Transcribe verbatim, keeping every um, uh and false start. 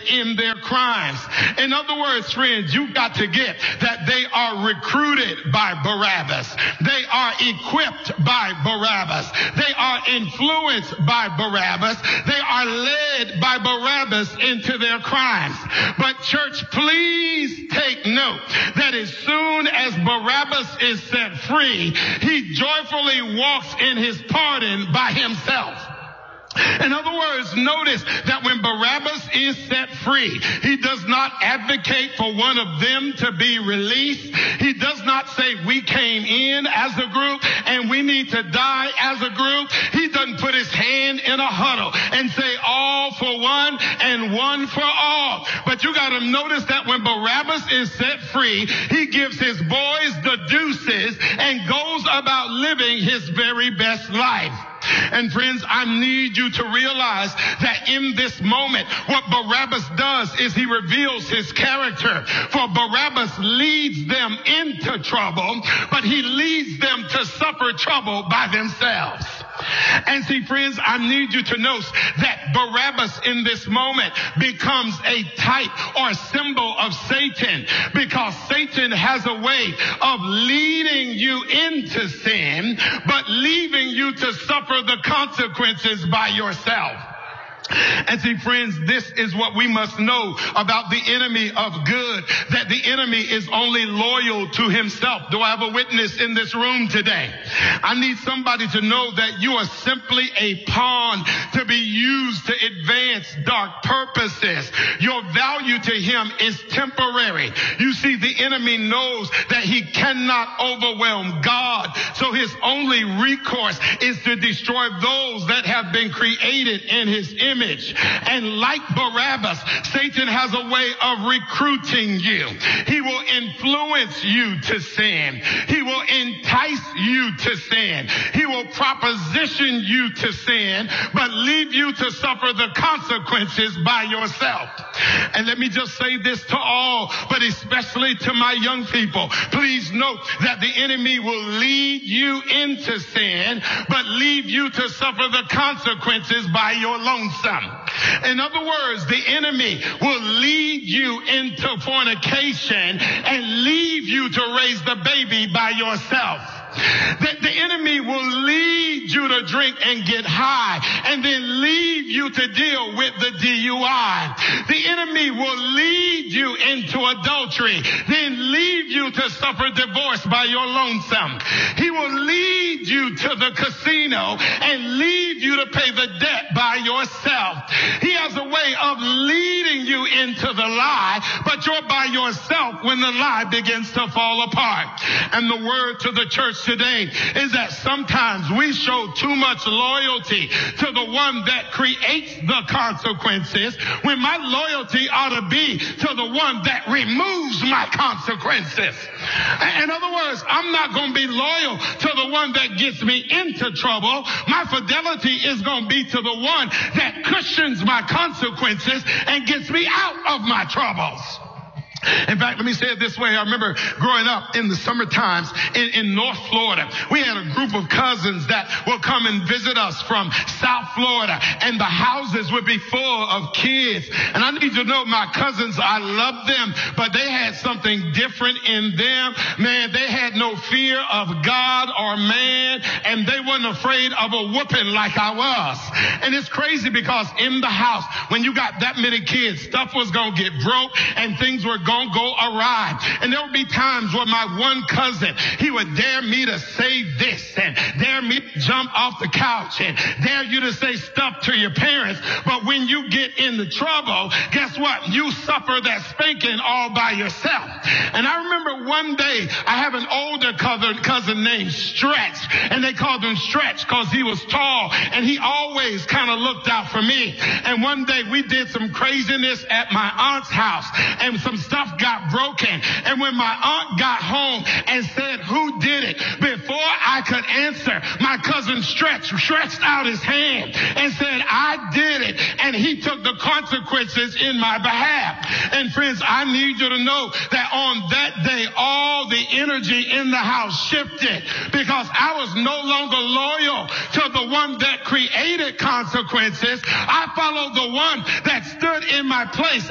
in their crimes. In other words, friends, you got to get that they are recruited by Barabbas. They are equipped by Barabbas. They are influenced by Barabbas. They are led by Barabbas into their crimes. But church, please take note that as soon as Barabbas is set free, he joyfully walks in his pardon by himself. In other words, notice that when Barabbas is set free, he does not advocate for one of them to be released. He does not say we came in as a group and we need to die as a group. He doesn't put his hand in a huddle and say all for one and one for all. But you got to notice that when Barabbas is set free, he gives his boys the deuces and goes about living his very best life. And friends, I need you to realize that in this moment, what Barabbas does is he reveals his character. For Barabbas leads them into trouble, but he leads them to suffer trouble by themselves. And see, friends, I need you to note that Barabbas in this moment becomes a type or symbol of Satan, because Satan has a way of leading you into sin, but leaving you to suffer the consequences by yourself. And see, friends, this is what we must know about the enemy of good, that the enemy is only loyal to himself. Do I have a witness in this room today? I need somebody to know that you are simply a pawn to be used to advance dark purposes. Your value to him is temporary. You see, the enemy knows that he cannot overwhelm God, so his only recourse is to destroy those that have been created in his image. Image. And like Barabbas, Satan has a way of recruiting you. He will influence you to sin. He will entice you to sin. He will proposition you to sin, but leave you to suffer the consequences by yourself. And let me just say this to all, but especially to my young people. Please note that the enemy will lead you into sin, but leave you to suffer the consequences by your lonesome. In other words, the enemy will lead you into fornication and leave you to raise the baby by yourself. That the enemy will lead you to drink and get high and then leave you to deal with the D U I. The enemy will lead you into adultery, then leave you to suffer divorce by your lonesome. He will lead you to the casino and leave you to pay the debt by yourself. He has a way of leading you into the lie, but you're by yourself when the lie begins to fall apart. And the word to the church today is that sometimes we show too much loyalty to the one that creates the consequences, when my loyalty ought to be to the one that removes my consequences. In other words, I'm not going to be loyal to the one that gets me into trouble. My fidelity is going to be to the one that cushions my consequences and gets me out of my troubles. In fact, let me say it this way. I remember growing up in the summer times in, in North Florida. We had a group of cousins that would come and visit us from South Florida, and the houses would be full of kids. And I need to know my cousins, I love them, but they had something different in them. Man, they had no fear of God or man, and they weren't afraid of a whooping like I was. And it's crazy because in the house, when you got that many kids, stuff was going to get broke and things were going to go awry. And there would be times where my one cousin, he would dare me to say this and dare me to jump off the couch and dare you to say stuff to your parents. But when you get into trouble, guess what? You suffer that spanking all by yourself. And I remember one day I have an older cousin, cousin named Stretch, and they called him Stretch because he was tall and he always kind of looked out for me. And one day we did some craziness at my aunt's house, and some stuff got broken. And when my aunt got home and said, "Who did it?" before I could answer, my cousin Stretch stretched out his hand and said, "I did it." And he took the consequences in my behalf. And friends, I need you to know that on that day, all the energy in the house shifted, because I was no longer loyal to the one that created consequences. I followed the one that stood in my place